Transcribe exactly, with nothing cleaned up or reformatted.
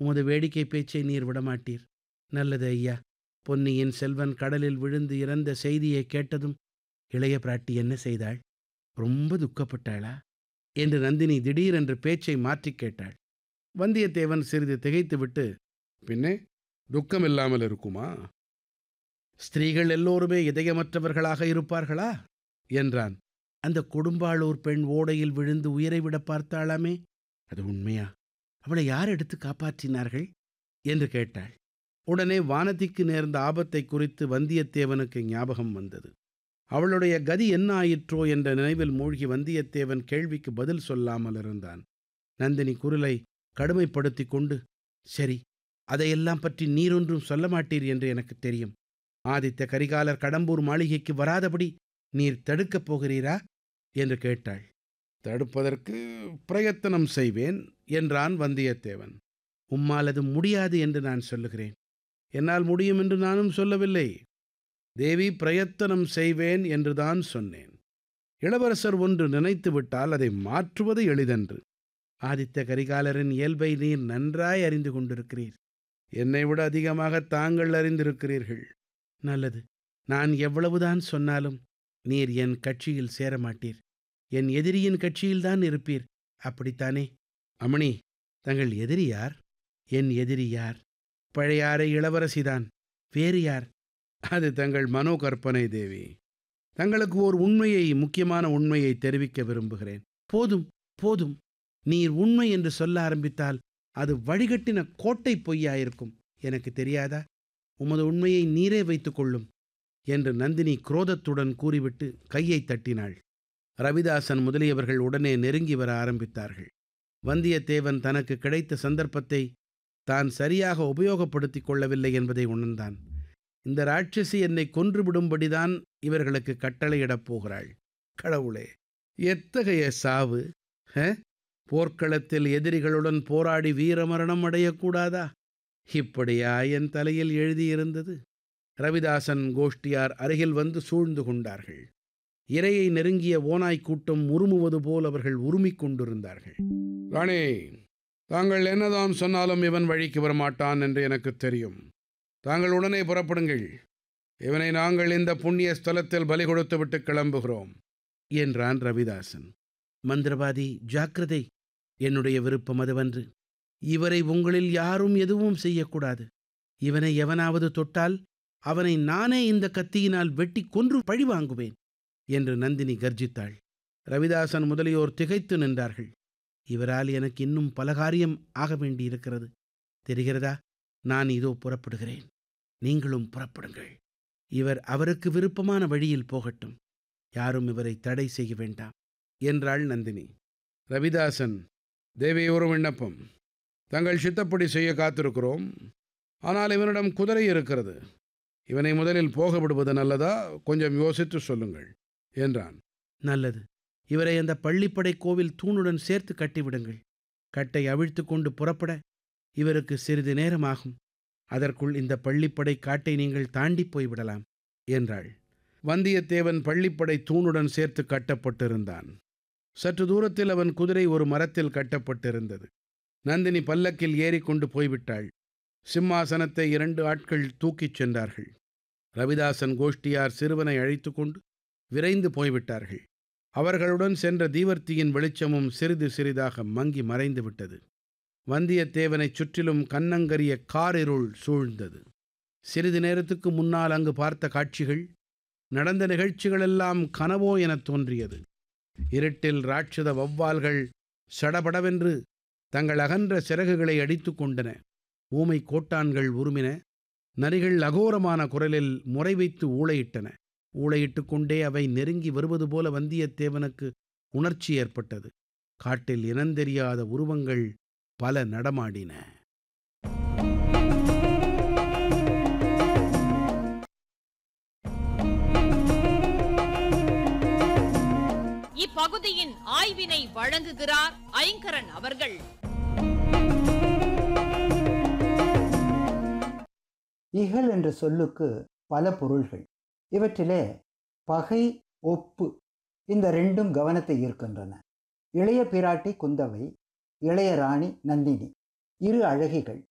உமது வேடிக்கை பேச்சை நீர் விடமாட்டீர். நல்லது ஐயா. பொன்னியின் செல்வன் கடலில் விழுந்து இறந்த செய்தியை கேட்டதும் இளைய பிராட்டி என்ன செய்தாள்? ரொம்ப துக்கப்பட்டாளா என்று நந்தினி திடீரென்று பேச்சை மாற்றிக் கேட்டாள். வந்தியத்தேவன் சிறிது திகைத்துவிட்டு, பின்னே துக்கம் இல்லாமல் இருக்குமா? ஸ்திரீகள் எல்லோருமே இதயமற்றவர்களாக இருப்பார்களா என்றான். அந்த கொடும்பாளூர் பெண் ஓடையில் விழுந்து உயிரை விட பார்த்தாளாமே, அது உண்மையா? அவளை யார் எடுத்து காப்பாற்றினார்கள் என்று கேட்டாள். உடனே வானதிக்கு நேர்ந்த ஆபத்தை குறித்து வந்தியத்தேவனுக்கு ஞாபகம் வந்தது. அவளுடைய கதி என்ன ஆயிற்றோ என்ற நினைவில் மூழ்கி வந்தியத்தேவன் கேள்விக்கு பதில் சொல்லாமல் இருந்தான். நந்தினி குரலை கடுமைப்படுத்தி கொண்டு, சரி, அதையெல்லாம் பற்றி நீரொன்றும் சொல்ல மாட்டீர் என்று எனக்கு தெரியும். ஆதித்த கரிகாலர் கடம்பூர் மாளிகைக்கு வராதபடி நீர் தடுக்கப் போகிறீரா என்று கேட்டாள். தடுப்பதற்கு பிரயத்தனம் செய்வேன் என்றான் வந்தியத்தேவன். உம்மால் அது முடியாது என்று நான் சொல்லுகிறேன். என்னால் முடியும் என்று நானும் சொல்லவில்லை. தேவி, பிரயத்தனம் செய்வேன் என்றுதான் சொன்னேன். இளவரசர் ஒன்று நினைத்து விட்டால் அதை மாற்றுவது எளிதன்று. ஆதித்த கரிகாலரின் இயல்பை நீர் நன்றாய் அறிந்து கொண்டிருக்கிறீர். என்னை விட அதிகமாக தாங்கள் அறிந்திருக்கிறீர்கள். நல்லது. நான் எவ்வளவுதான் சொன்னாலும் நீர் என் கட்சியில் சேரமாட்டீர். என் எதிரியின் கட்சியில்தான் இருப்பீர். அப்படித்தானே? அமணி, தங்கள் எதிரி யார்? என் எதிரி யார்? பழையாறை இளவரசிதான். வேறு யார்? அது தங்கள் மனோ கற்பனை தேவி. தங்களுக்கு ஓர் உண்மையை, முக்கியமான உண்மையை தெரிவிக்க விரும்புகிறேன். போதும் போதும். நீர் உண்மை என்று சொல்ல ஆரம்பித்தால் அது வழிகட்டின கோட்டை பொய்யாயிருக்கும். எனக்கு தெரியாதா? உமது உண்மையை நீரே வைத்துக் கொள்ளும் என்று நந்தினி குரோதத்துடன் கூறிவிட்டு கையை தட்டினாள். ரவிதாசன் முதலியவர்கள் உடனே நெருங்கி வர ஆரம்பித்தார்கள். வந்தியத்தேவன் தனக்கு கிடைத்த சந்தர்ப்பத்தை தான் சரியாக உபயோகப்படுத்திக் கொள்ளவில்லை என்பதை உணர்ந்தான். இந்த ராட்சசி என்னை கொன்றுவிடும்படிதான் இவர்களுக்கு கட்டளையிடப் போகிறாள். கடவுளே, எத்தகைய சாவு! ஹ போர்க்களத்தில் எதிரிகளுடன் போராடி வீரமரணம் அடையக்கூடாதா? இப்படியா என் தலையில் எழுதியிருந்தது? ரவிதாசன் கோஷ்டியார் அருகில் வந்து சூழ்ந்து கொண்டார்கள். இரையை நெருங்கிய ஓநாய் கூட்டம் உருமுவது போல் அவர்கள் உருமிக் கொண்டிருந்தார்கள். ராணி, தாங்கள் என்னதான் சொன்னாலும் இவன் வழிக்கு வரமாட்டான் என்று எனக்கு தெரியும். தாங்கள் உடனே புறப்படுங்கள். இவனை நாங்கள் இந்த புண்ணிய ஸ்தலத்தில் பலி கொடுத்துவிட்டு கிளம்புகிறோம் என்றான் ரவிதாசன். மந்திரவாதி, ஜாக்கிரதை. என்னுடைய விருப்பம் அதுவன்று. இவரை உங்களில் யாரும் எதுவும் செய்யக்கூடாது. இவனை எவனாவது தொட்டால் அவனை நானே இந்த கத்தியினால் வெட்டி கொன்று பழி வாங்குவேன் என்று நந்தினி கர்ஜித்தாள். ரவிதாசன் முதலியோர் திகைத்து நின்றார்கள். இவரால் எனக்கு இன்னும் பல காரியம் ஆக வேண்டியிருக்கிறது. தெரிகிறதா? நான் இதோ புறப்படுகிறேன். நீங்களும் புறப்படுங்கள். இவர் அவருக்கு விருப்பமான வழியில் போகட்டும். யாரும் இவரை தடை செய்ய வேண்டாம் என்றாள் நந்தினி. ரவிதாசன், தேவி, ஒரு விண்ணப்பம். தங்கள் சித்தப்படி செய்ய காத்திருக்கிறோம். ஆனால் இவனிடம் குதிரை இருக்கிறது. இவனை முதலில் போக விடுவது நல்லதா? கொஞ்சம் யோசித்து சொல்லுங்கள் என்றான். நல்லது. இவரை அந்த பள்ளிப்படை கோவில் தூணுடன் சேர்த்து கட்டிவிடுங்கள். கட்டை அவிழ்த்து கொண்டு புறப்பட இவருக்கு சிறிது நேரமாகும். அதற்குள் இந்த பள்ளிப்படை காட்டை நீங்கள் தாண்டி போய்விடலாம் என்றாள். வந்தியத்தேவன் பள்ளிப்படை தூணுடன் சேர்த்து கட்டப்பட்டிருந்தான். சற்று தூரத்தில் அவன் குதிரை ஒரு மரத்தில் கட்டப்பட்டிருந்தது. நந்தினி பல்லக்கில் ஏறிக்கொண்டு போய்விட்டாள். சிம்மாசனத்தை இரண்டு ஆட்கள் தூக்கிச் சென்றார்கள். ரவிதாசன் கோஷ்டியார் சிறுவனை அழைத்து கொண்டு விரைந்து போய்விட்டார்கள். அவர்களுடன் சென்ற தீவர்த்தியின் வெளிச்சமும் சிறிது சிறிதாக மங்கி மறைந்து விட்டது. வந்தியத்தேவனைச் சுற்றிலும் கன்னங்கரிய காரிருள் சூழ்ந்தது. சிறிது நேரத்துக்கு முன்னால் அங்கு பார்த்த காட்சிகள், நடந்த நிகழ்ச்சிகளெல்லாம் கனவோ எனத் தோன்றியது. இருட்டில் ராட்சத வௌவால்கள் சடபடவென்று தங்கள் அகன்ற சிறகுகளை அடித்து கொண்டன. ஊமை கோட்டான்கள் உருமின. நரிகள் அகோரமான குரலில் முறை வைத்து ஊளையிட்டன. ஊளையிட்டு கொண்டே அவை நெருங்கி வருவது போல வந்தியத்தேவனுக்கு உணர்ச்சி ஏற்பட்டது. காட்டில் இனந்தெரியாத உருவங்கள் பல நடமாடின. இப்பகுதியின் ஆய்வினை வழங்குகிறார் ஐங்கரன் அவர்கள். இகல் என்ற சொல்லுக்கு பல பொருள்கள். இவற்றிலே பகை, ஒப்பு இந்த ரெண்டும் கவனத்தை ஈர்க்கின்றன. இளைய பிராட்டி குந்தவை, இளைய ராணி நந்தினி, இரு அழகிகள்.